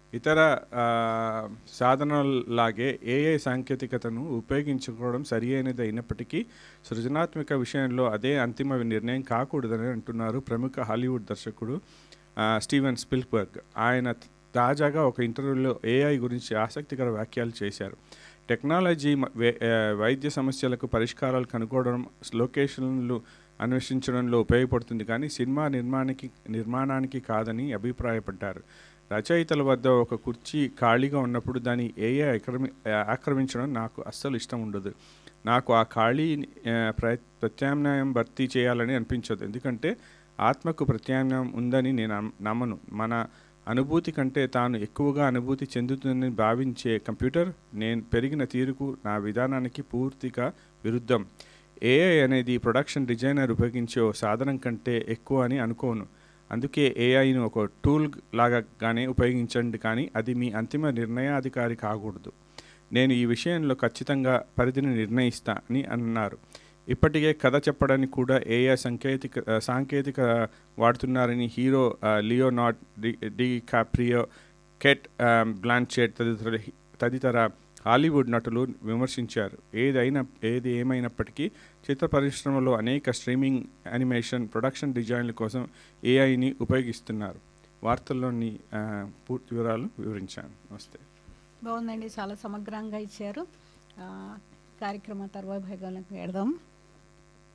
ఇతర సాధనాల్లాగే ఏఐ సాంకేతికతను ఉపయోగించుకోవడం సరి అయినది అయినప్పటికీ సృజనాత్మక విషయంలో అదే అంతిమ నిర్ణయం కాకూడదని అంటున్నారు ప్రముఖ హాలీవుడ్ దర్శకుడు స్టీవెన్ స్పిల్బర్గ్. ఆయన తాజాగా ఒక ఇంటర్వ్యూలో ఏఐ గురించి ఆసక్తికర వ్యాఖ్యలు చేశారు. టెక్నాలజీ వైద్య సమస్యలకు పరిష్కారాలు కనుగొనడం, లొకేషన్లు అన్వేషించడంలో ఉపయోగపడుతుంది, కానీ సినిమా నిర్మాణానికి కాదని అభిప్రాయపడ్డారు. రచయితల వద్ద ఒక కుర్చీ ఖాళీగా ఉన్నప్పుడు దాన్ని ఏఐ ఆక్రమించడం నాకు అస్సలు ఇష్టం ఉండదు. నాకు ఆ ఖాళీ ప్రత్యామ్నాయం భర్తీ చేయాలని అనిపించదు, ఎందుకంటే ఆత్మకు ప్రత్యామ్నాయం ఉందని నేను నమ్మను. మన అనుభూతి కంటే తాను ఎక్కువగా అనుభూతి చెందుతుందని భావించే కంప్యూటర్ నేను పెరిగిన తీరుకు, నా విధానానికి పూర్తిగా విరుద్ధం. ఏఐ అనేది ప్రొడక్షన్ డిజైనర్ ఉపయోగించే ఓ సాధనం కంటే ఎక్కువ అని అనుకోను. అందుకే ఏఐను ఒక టూల్ లాగానే ఉపయోగించండి, కానీ అది మీ అంతిమ నిర్ణయాధికారి కాకూడదు. నేను ఈ విషయంలో ఖచ్చితంగా పరిధిని నిర్ణయిస్తా అని అన్నారు. ఇప్పటికే కథ చెప్పడానికి కూడా ఏఐ సాంకేతిక వాడుతున్నారని hero Leonardo DiCaprio, Kate Blanchett తదితర హాలీవుడ్ నటులు విమర్శించారు. ఏది ఏమైనప్పటికీ చిత్ర పరిశ్రమలో అనేక స్ట్రీమింగ్, యానిమేషన్, ప్రొడక్షన్ డిజైన్ల కోసం ఏఐని ఉపయోగిస్తున్నారు. వార్తల్లోని పూర్తి వివరాలు వివరించాను. నమస్తే. బాగుందండి, చాలా సమగ్రంగా ఇచ్చారు. కార్యక్రమం తర్వాత భాగంలోకి వెళదాం.